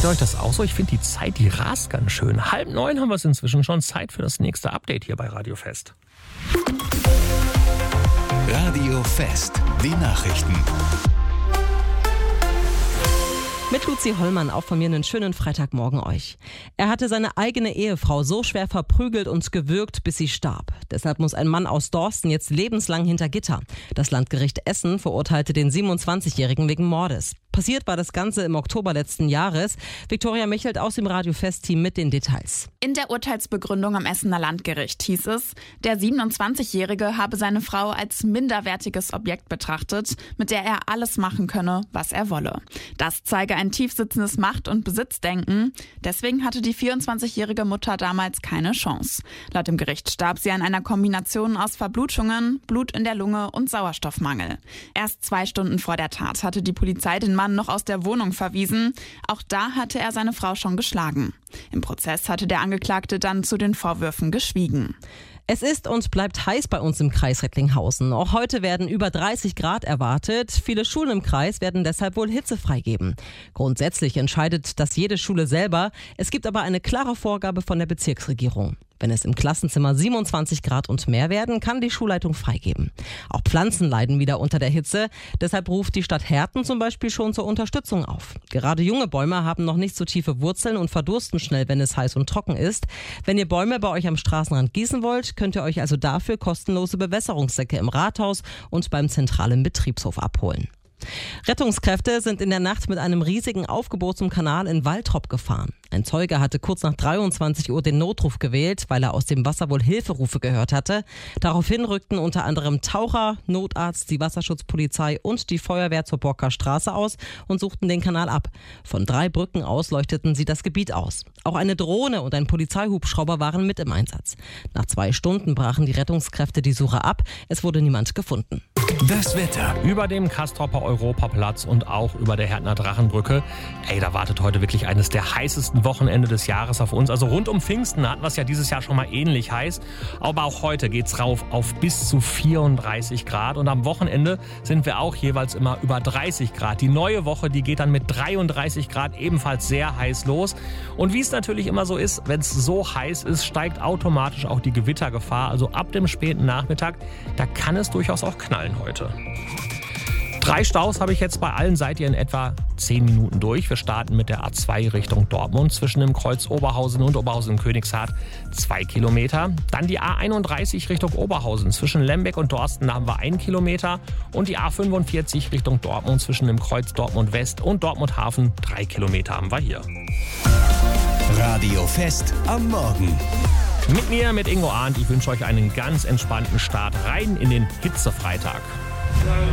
Geht euch das auch so? Ich finde, die Zeit, die rast ganz schön. 8:30 haben wir es inzwischen schon. Zeit für das nächste Update hier bei Radio Fest. Radio Fest, die Nachrichten. Mit Luzi Hollmann, auch von mir einen schönen Freitagmorgen euch. Er hatte seine eigene Ehefrau so schwer verprügelt und gewürgt, bis sie starb. Deshalb muss ein Mann aus Dorsten jetzt lebenslang hinter Gitter. Das Landgericht Essen verurteilte den 27-Jährigen wegen Mordes. Passiert war das Ganze im Oktober letzten Jahres. Viktoria Michelt aus dem Radio Fest-Team mit den Details. In der Urteilsbegründung am Essener Landgericht hieß es, der 27-Jährige habe seine Frau als minderwertiges Objekt betrachtet, mit der er alles machen könne, was er wolle. Das zeige ein tiefsitzendes Macht- und Besitzdenken. Deswegen hatte die 24-jährige Mutter damals keine Chance. Laut dem Gericht starb sie an einer Kombination aus Verblutungen, Blut in der Lunge und Sauerstoffmangel. Erst 2 Stunden vor der Tat hatte die Polizei den Mann noch aus der Wohnung verwiesen. Auch da hatte er seine Frau schon geschlagen. Im Prozess hatte der Angeklagte dann zu den Vorwürfen geschwiegen. Es ist und bleibt heiß bei uns im Kreis Recklinghausen. Auch heute werden über 30 Grad erwartet. Viele Schulen im Kreis werden deshalb wohl Hitze freigeben. Grundsätzlich entscheidet das jede Schule selber. Es gibt aber eine klare Vorgabe von der Bezirksregierung. Wenn es im Klassenzimmer 27 Grad und mehr werden, kann die Schulleitung freigeben. Auch Pflanzen leiden wieder unter der Hitze. Deshalb ruft die Stadt Herten zum Beispiel schon zur Unterstützung auf. Gerade junge Bäume haben noch nicht so tiefe Wurzeln und verdursten schnell, wenn es heiß und trocken ist. Wenn ihr Bäume bei euch am Straßenrand gießen wollt, könnt ihr euch also dafür kostenlose Bewässerungssäcke im Rathaus und beim zentralen Betriebshof abholen. Rettungskräfte sind in der Nacht mit einem riesigen Aufgebot zum Kanal in Waltrop gefahren. Ein Zeuge hatte kurz nach 23 Uhr den Notruf gewählt, weil er aus dem Wasser wohl Hilferufe gehört hatte. Daraufhin rückten unter anderem Taucher, Notarzt, die Wasserschutzpolizei und die Feuerwehr zur Borker Straße aus und suchten den Kanal ab. Von 3 Brücken aus leuchteten sie das Gebiet aus. Auch eine Drohne und ein Polizeihubschrauber waren mit im Einsatz. Nach 2 Stunden brachen die Rettungskräfte die Suche ab. Es wurde niemand gefunden. Das Wetter. Über dem Castropper Europaplatz und auch über der Härtner Drachenbrücke. Da wartet heute wirklich eines der heißesten Wochenende des Jahres auf uns. Also rund um Pfingsten hatten wir es ja dieses Jahr schon mal ähnlich heiß. Aber auch heute geht's rauf auf bis zu 34 Grad. Und am Wochenende sind wir auch jeweils immer über 30 Grad. Die neue Woche, die geht dann mit 33 Grad ebenfalls sehr heiß los. Und wie es natürlich immer so ist, wenn es so heiß ist, steigt automatisch auch die Gewittergefahr. Also ab dem späten Nachmittag, da kann es durchaus auch knallen heute. 3 Staus habe ich jetzt bei allen, seid ihr in etwa 10 Minuten durch. Wir starten mit der A2 Richtung Dortmund zwischen dem Kreuz Oberhausen und Oberhausen-Königshardt 2 Kilometer. Dann die A31 Richtung Oberhausen zwischen Lembeck und Dorsten, da haben wir 1 Kilometer. Und die A45 Richtung Dortmund zwischen dem Kreuz Dortmund West und Dortmund Hafen 3 Kilometer haben wir hier. Radio Fest am Morgen. Mit mir, mit Ingo Arndt. Ich wünsche euch einen ganz entspannten Start rein in den Hitzefreitag.